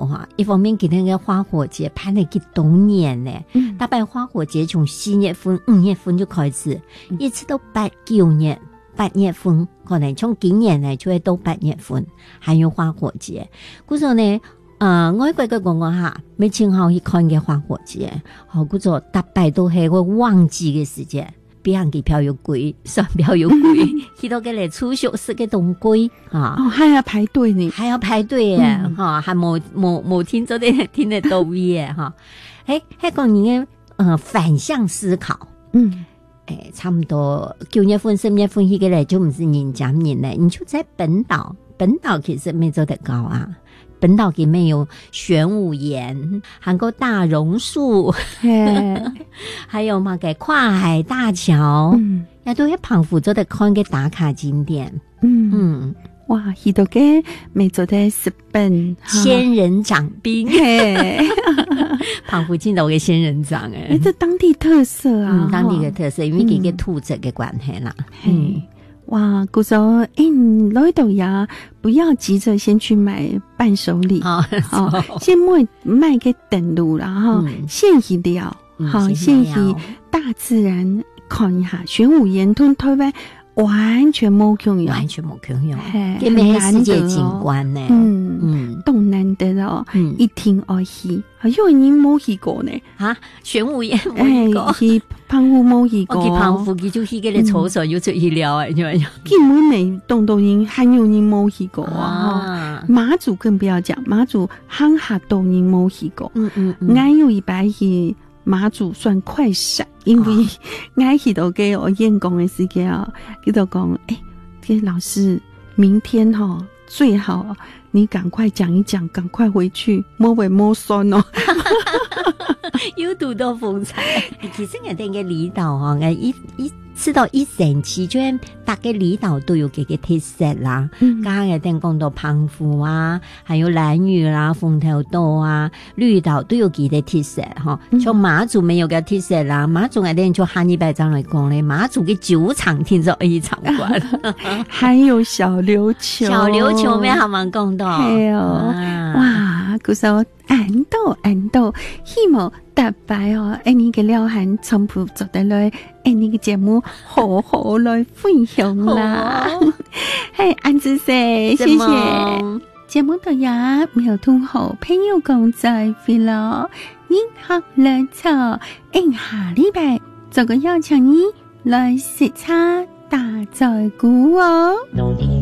哈，一方面给那个花火节排了几冬年呢，大概花火节从4月份、5月份就开始，一直到8、9月。8月份可能從今年呢就會到8月份，還有花火節。故說呢，外國嘅講下，未正好去看嘅花火節，好故說大概都係個旺季嘅時節，比人機票又貴，船票又貴，去到嘅嚟儲蓄室嘅東貴啊， 還要排隊呢， 還要排隊嘅哈，還冇聽咗啲聽得到嘅哈，係講你嘅反向思考，差不多9月份、10月份去嘅嚟就唔是人夾人咧，你就在本島其實沒做得高啊。本島裡面有玄武岩，還有大榕樹，還有嘛個跨海大橋，也都係澎湖做得看嘅打卡景點。 哇，去到嘅沒做得10本仙人掌冰，澎湖見到嘅仙人掌這當地特色啊， 當地嘅特色，因為佢嘅土質嘅關係啦。 哇，姑說，你來到呀，不要急着先去買伴手禮，先買個等路啦，哈，先去了，好，先去大自然看一下，玄武岩同台灣完全冇共用， 完全冇共用，佢咩世界景觀呢？ 都難得哦，一聽而去，因為你冇去過呢， 玄武岩冇去過， 去澎湖冇去過， 去澎湖佢就去嗰啲草場要出去了啊，因為基本未動到人，還有人冇去過啊，馬祖更不要講，馬祖鄉下都人冇去過，我有一擺去馬祖算快閃，因為我去到嘅我演講嘅時間啊，佢就講，老師明天最好你趕快講一講，趕快回去，莫為莫酸哦。 有多多風采。其實我哋嘅離島我一直到1星期，就係大家離島都有幾個特色啦。剛剛我哋講到澎湖啊，還有蘭嶼啦、鳳頭島啊、綠島都有幾個特色哈。像馬祖沒有個特色啦，馬祖我哋就下禮拜再來講咧。馬祖嘅酒廠聽說可以參觀， 還有小琉球， 小琉球咩還蠻講到， 係哇，佢說安度，希望大擺你嘅了解全部做得來，你嘅節目好好來分享啦。安子謝，謝謝。節目到呀，沒有同好朋友講再會咯。你好樂草，下禮拜做個邀請你來食茶大在鼓哦。